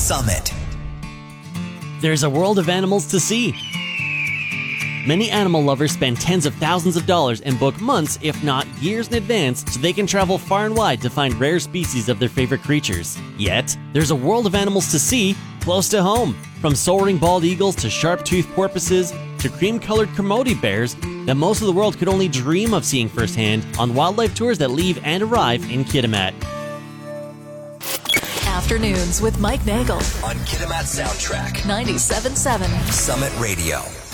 Summit. There's a world of animals to see. Many animal lovers spend tens of thousands of dollars and book months, if not years in advance, so they can travel far and wide to find rare species of their favorite creatures. Yet, there's a world of animals to see close to home. From soaring bald eagles to sharp-toothed porpoises to cream-colored Kermode bears that most of the world could only dream of seeing firsthand on wildlife tours that leave and arrive in Kitimat. Afternoons with Mike Nagel On Kitimat Soundtrack. 97.7 Summit Radio.